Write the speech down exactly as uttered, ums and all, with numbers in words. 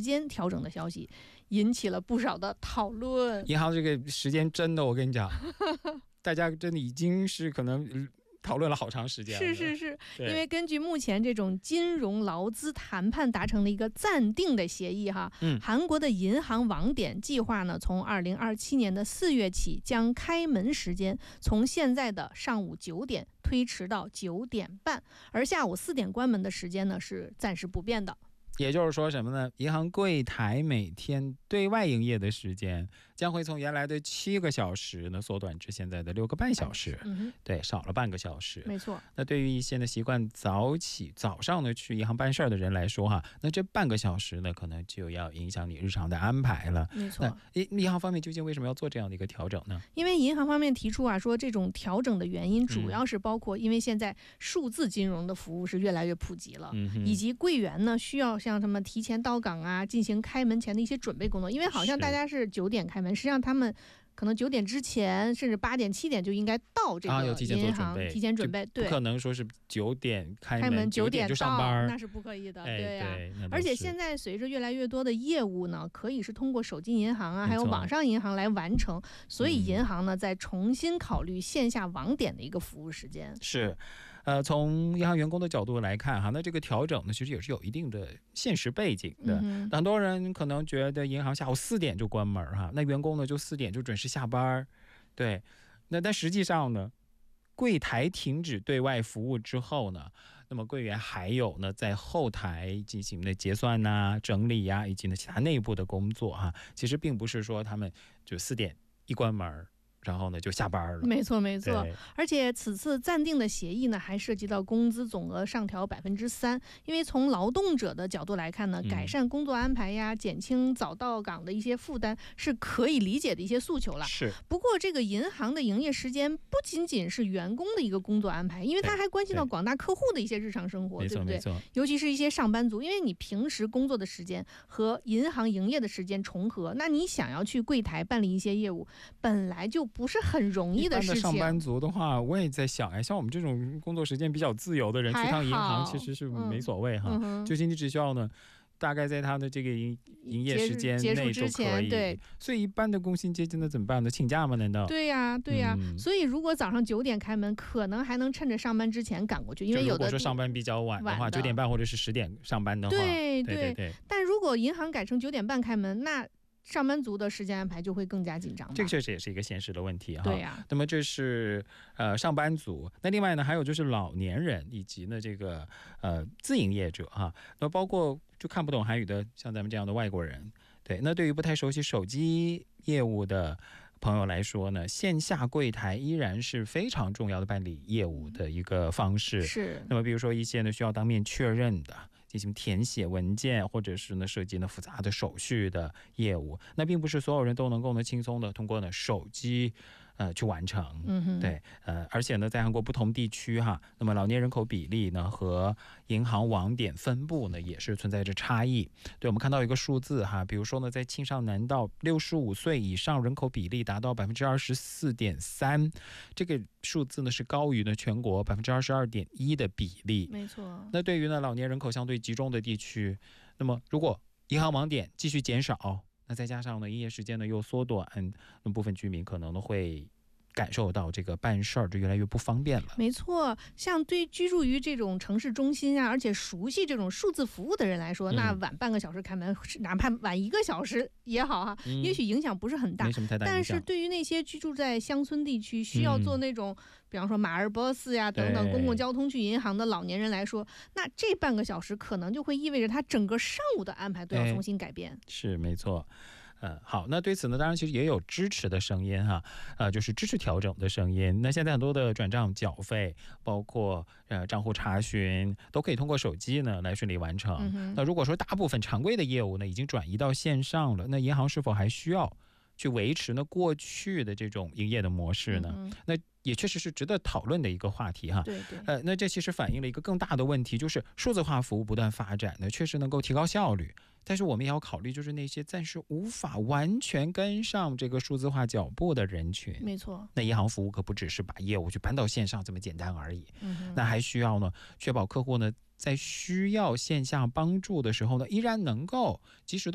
间调整的消息，引起了不少的讨论。 银行这个时间真的，我跟你讲，大家真的已经是可能讨论了好长时间了。 是是是，因为根据目前这种金融劳资谈判达成的一个暂定的协议哈，嗯，韩国的银行网点计划呢，从二零二七年的四月起，将开门时间从现在的上午九点推迟到九点半，而下午四点关门的时间呢是暂时不变的。 也就是说什么呢？银行柜台每天对外营业的时间将会从原来的七个小时呢缩短至现在的六个半小时，嗯、对，少了半个小时。 没错。 那对于一些呢习惯早起早上呢去银行办事的人来说哈，那这半个小时呢可能就要影响你日常的安排了。 没错。 那银行方面究竟为什么要做这样的一个调整呢？ 因为银行方面提出啊，说这种调整的原因主要是包括，因为现在数字金融的服务是越来越普及了，嗯、以及柜员呢需要像什么提前到岗啊，进行开门前的一些准备工作。因为好像大家是九点开门，实际上他们可能九点之前，甚至八点、七点就应该到这个银行， 啊、 提前准备。对， 不可能说是九点开门， 开门九点就上班， 那是不可以的。 哎、 对呀、 啊。 而且现在随着越来越多的业务呢，可以是通过手机银行啊，还有网上银行来完成，所以银行呢、嗯、在重新考虑线下网点的一个服务时间。 是。呃，从银行员工的角度来看哈，那这个调整呢，其实也是有一定的现实背景的。嗯、很多人可能觉得银行下午四点就关门哈，那员工呢就四点就准时下班，对。那但实际上呢，柜台停止对外服务之后呢，那么柜员还有呢在后台进行的结算呐、啊、整理呀、啊，以及呢其他内部的工作哈，其实并不是说他们就四点一关门然后呢就下班了。 没错没错。而且此次暂定的协议呢还涉及到工资总额上调百分之三，因为从劳动者的角度来看呢，改善工作安排呀、减轻早到岗的一些负担是可以理解的一些诉求了。 是。 不过这个银行的营业时间不仅仅是员工的一个工作安排，因为它还关系到广大客户的一些日常生活， 对, 对不对？尤其是一些上班族，因为你平时工作的时间和银行营业的时间重合，那你想要去柜台办理一些业务，本来就不是很容易的事情。 一般的上班族的话，我也在想，哎，像我们这种工作时间比较自由的人，去趟银行其实是没所谓哈，嗯、就是你只需要呢，大概在他的这个营营业时间内就可以。 对， 所以一般的工薪阶级呢怎么办呢？请假吗？难道？ 对呀、啊，对呀、啊嗯。所以如果早上九点开门，可能还能趁着上班之前赶过去，因为有的如果说上班比较晚的话，九点半或者是十点上班的话， 对对 对, 对。 但如果银行改成九点半开门，那上班族的时间安排就会更加紧张。 这个确实也是一个现实的问题哈。 对呀、啊。 那么这是呃上班族，那另外呢还有就是老年人以及呢这个呃自营业者哈，那包括就看不懂韩语的像咱们这样的外国人，对，那对于不太熟悉手机业务的朋友来说呢，线下柜台依然是非常重要的办理业务的一个方式。 是。 那么比如说一些呢需要当面确认的，进行填写文件，或者是呢涉及呢复杂的手续的业务，那并不是所有人都能够呢轻松的通过呢手机呃去完成。 嗯哼。 对，呃，而且呢在韩国不同地区哈，那么老年人口比例呢和银行网点分布呢也是存在着差异。对，我们看到一个数字哈，比如说呢在庆尚南道六十五岁以上人口比例达到百分之二十四点三，这个数字呢是高于呢全国百分之二十二点一的比例。 没错。 那对于呢老年人口相对集中的地区，那么如果银行网点继续减少，那再加上呢营业时间呢又缩短，那部分居民可能呢会感受到这个办事儿就越来越不方便了。 没错，像对居住于这种城市中心啊，而且熟悉这种数字服务的人来说，嗯、那晚半个小时开门，哪怕晚一个小时也好哈、啊嗯，也许影响不是很大， 没什么太大影响。 但是对于那些居住在乡村地区，需要坐那种、嗯、比方说马尔波斯呀等等公共交通去银行的老年人来说，那这半个小时可能就会意味着他整个上午的安排都要重新改变。 是没错。呃，好，那对此呢，当然其实也有支持的声音哈，呃，就是支持调整的声音。那现在很多的转账缴费，包括呃账户查询，都可以通过手机呢来顺利完成。嗯、那如果说大部分常规的业务呢已经转移到线上了，那银行是否还需要去维持呢过去的这种营业的模式呢？嗯、那也确实是值得讨论的一个话题哈。 对对。 呃，那这其实反映了一个更大的问题，就是数字化服务不断发展呢，确实能够提高效率。但是我们也要考虑，就是那些暂时无法完全跟上这个数字化脚步的人群。 没错。 那银行服务可不只是把业务去搬到线上这么简单而已。嗯、那还需要呢，确保客户呢在需要线下帮助的时候呢，依然能够及时的